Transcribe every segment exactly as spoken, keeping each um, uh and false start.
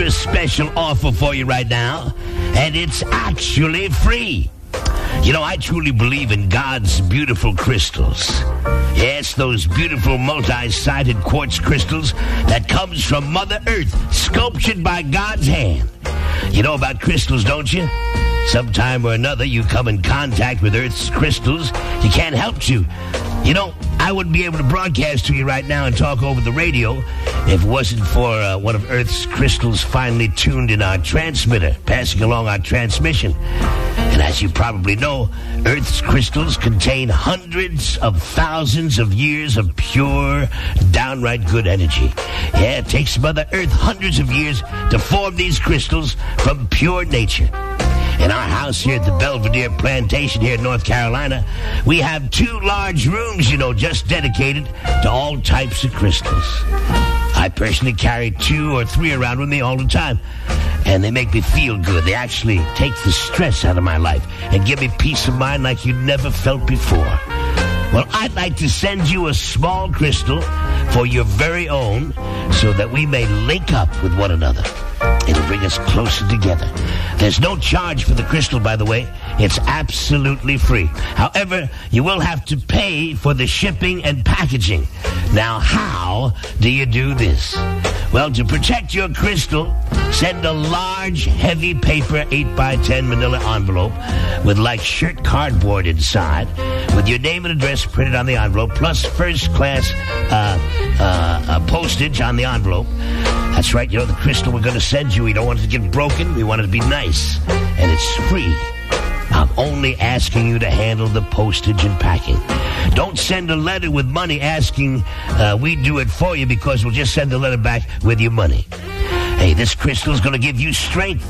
extra special offer for you right now, and it's actually free. You know, I truly believe in God's beautiful crystals. Yes, those beautiful multi-sided quartz crystals that comes from Mother Earth, sculptured by God's hand. You know about crystals, don't you? Sometime or another, you come in contact with Earth's crystals. You can't help you. You know, I wouldn't be able to broadcast to you right now and talk over the radio if it wasn't for uh, one of Earth's crystals finely tuned in our transmitter, passing along our transmission. And as you probably know, Earth's crystals contain hundreds of thousands of years of pure, downright good energy. Yeah, it takes Mother Earth hundreds of years to form these crystals from pure nature. In our house here at the Belvedere Plantation here in North Carolina, we have two large rooms, you know, just dedicated to all types of crystals. I personally carry two or three around with me all the time, and they make me feel good. They actually take the stress out of my life and give me peace of mind like you'd never felt before. Well, I'd like to send you a small crystal for your very own so that we may link up with one another. It'll bring us closer together. There's no charge for the crystal, by the way. It's absolutely free. However, you will have to pay for the shipping and packaging. Now, how do you do this? Well, to protect your crystal, send a large, heavy paper eight by ten manila envelope with like shirt cardboard inside, with your name and address printed on the envelope, plus first-class uh, uh, uh, postage on the envelope. That's right, you know, the crystal we're going to send you, we don't want it to get broken. We want it to be nice, and it's free. I'm only asking you to handle the postage and packing. Don't send a letter with money asking uh, we do it for you, because we'll just send the letter back with your money. Hey, this crystal's going to give you strength.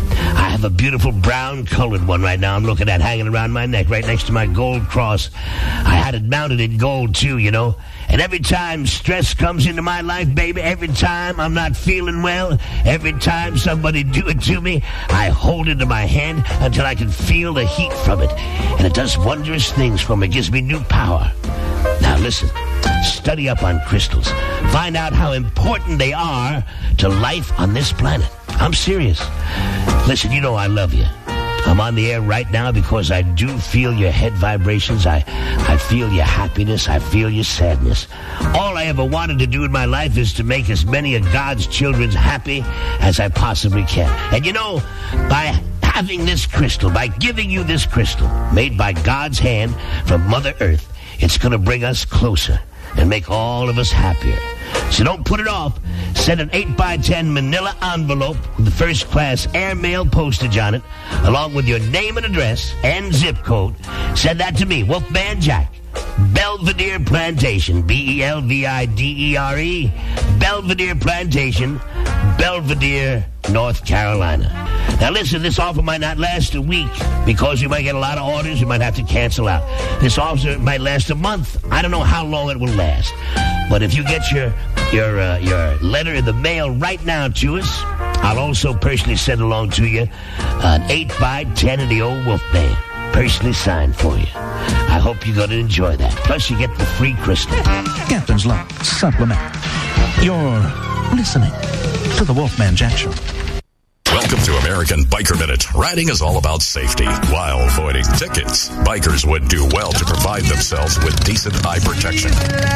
I have a beautiful brown-colored one right now I'm looking at hanging around my neck right next to my gold cross. I had it mounted in gold, too, you know. And every time stress comes into my life, baby, every time I'm not feeling well, every time somebody do it to me, I hold it in my hand until I can feel the heat from it. And it does wondrous things for me. It gives me new power. Now, listen. Study up on crystals. Find out how important they are to life on this planet. I'm serious. Listen, you know I love you. I'm on the air right now because I do feel your head vibrations. I, I feel your happiness. I feel your sadness. All I ever wanted to do in my life is to make as many of God's children happy as I possibly can. And you know, by having this crystal, by giving you this crystal made by God's hand from Mother Earth, it's going to bring us closer and make all of us happier. So don't put it off. Send an eight by ten manila envelope with the first-class airmail postage on it, along with your name and address and zip code. Send that to me, Wolfman Jack, Belvedere Plantation, B E L V I D E R E, Belvedere Plantation, Belvedere, North Carolina. Now listen, this offer might not last a week because you might get a lot of orders. You might have to cancel out. This offer might last a month. I don't know how long it will last. But if you get your your uh, your letter in the mail right now to us, I'll also personally send along to you an eight by ten of the old Wolfman, personally signed for you. I hope you're going to enjoy that. Plus, you get the free crystal. Captain's Log Supplement. You're listening to the Wolfman Jack Show. Welcome to American Biker Minute. Riding is all about safety. While avoiding tickets, bikers would do well to provide themselves with decent eye protection.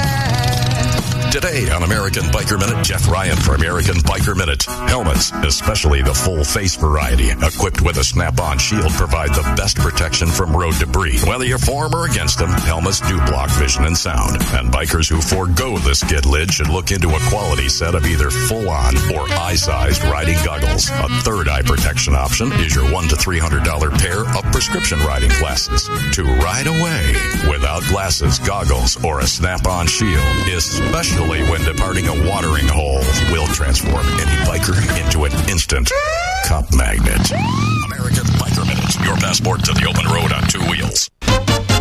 Today on American Biker Minute, Jeff Ryan for American Biker Minute. Helmets, especially the full-face variety, equipped with a snap-on shield, provide the best protection from road debris. Whether you're for or against them, helmets do block vision and sound. And bikers who forego the skid lid should look into a quality set of either full-on or eye-sized riding goggles. A third eye protection option is your one to three hundred dollars pair of prescription riding glasses. To ride away without glasses, goggles, or a snap-on shield, especially when departing a watering hole, will transform any biker into an instant cop magnet. American Biker Minute, your passport to the open road on two wheels.